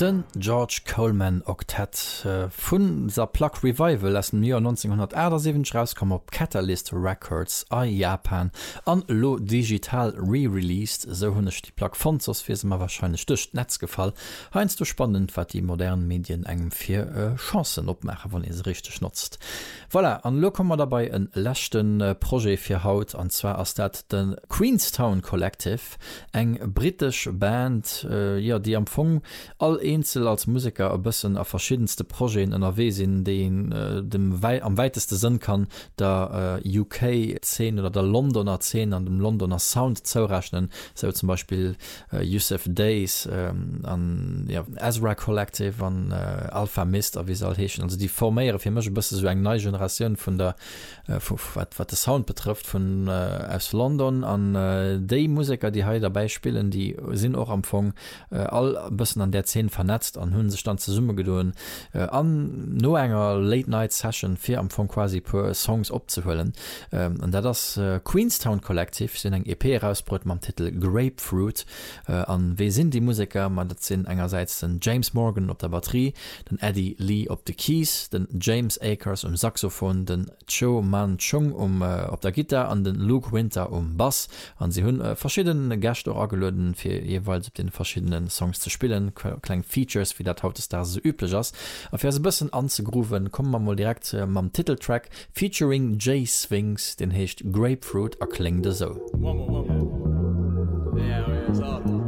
Den George Coleman Octet vun sa Pluck Revival ass dem Jahr 1987 rauskom op Catalyst Records a Japan an lo digital re-released, so hunnech die Pluck Fonzos fir se ma wahrscheinlich stöcht Netz gefall. Heinz du spannend, wat die modernen Medien engem fir Chancen opmecher, wann es richtig nutzt. Voilà, an lo kommmer dabei en lächten Projekt fir Haut, anzwer ass dat den Queenstown Collective, eng britisch Band, ja, die am Fong all einzel als Musiker a bëssen a verschiedenste Projekten ënnerwe sinn, den am weiteste sinn kann der UK 10 oder der Londoner 10 an dem Londoner Sound zourechnen, so zum Beispiel Yusuf Days an Ezra Collective an Alpha Mist a Visualation, also die forméiere fir mech bësse so eng neue Generation vun der wat de Sound betrifft vun aus London an déi Musiker, die ha dabei spielen, die sinn auch am Fong all bëssen an der 10 vernetzt an hunn se stand ze Summe gedoen an no enger Late Night Session fir am Fong quasi pu Songs opzuhöllen an der das Queenstown Collective sinn eng EP rausbrot am Titel Grapefruit an we sinn die Musiker, man dat sinn engerseits den James Morgan op der Batterie, den Eddie Lee op de Keys, den James Akers Saxophon, den Cho Man Chung op der Gitter an den Luke Winter Bass an sie hunn verschiedene Gäste agelöden fir jeweils op den verschiedenen Songs zu spielen, klein Features wie dat haut es da so üblich ass. Afir se bëssen anzugrufen, kommen man mal direkt mam Titeltrack featuring Jay Swings, den hecht Grapefruit erklingde so. Yeah,